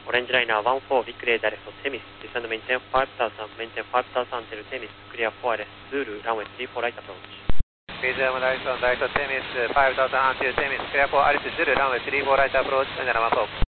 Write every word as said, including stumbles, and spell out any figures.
Orange Liner one four, big radar left Temis, descend maintain five thousand, maintain five thousand until Temis, clear four left, Zulu, runway three four right approach. Medium right on right Temis, five thousand until Temis, clear four Alice, Zulu, runway three four right approach, and then one four.